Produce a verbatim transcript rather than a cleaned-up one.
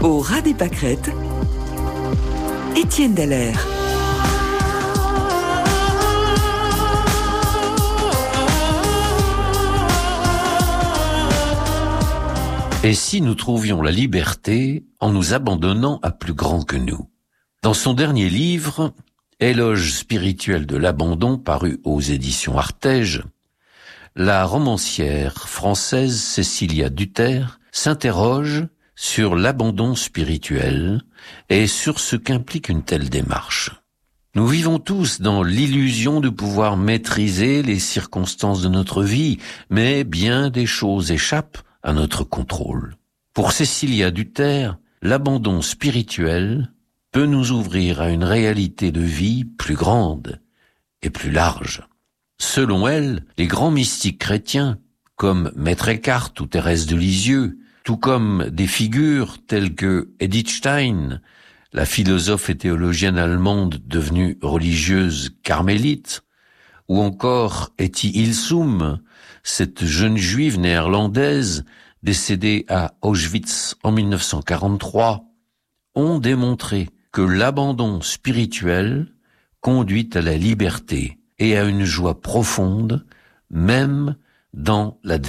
Au ras des pâquerettes, Étienne Dallaire. Et si nous trouvions la liberté en nous abandonnant à plus grand que nous? Dans son dernier livre, Éloge spirituel de l'abandon, paru aux éditions Artege, la romancière française Cécilia Duter s'interroge sur l'abandon spirituel et sur ce qu'implique une telle démarche. Nous vivons tous dans l'illusion de pouvoir maîtriser les circonstances de notre vie, mais bien des choses échappent à notre contrôle. Pour Cécilia Duter, l'abandon spirituel peut nous ouvrir à une réalité de vie plus grande et plus large. Selon elle, les grands mystiques chrétiens, comme Maître Eckhart ou Thérèse de Lisieux, tout comme des figures telles que Edith Stein, la philosophe et théologienne allemande devenue religieuse carmélite, ou encore Etty Hillesum, cette jeune juive néerlandaise décédée à Auschwitz en mille neuf cent quarante-trois, ont démontré que l'abandon spirituel conduit à la liberté et à une joie profonde, même dans l'adversité.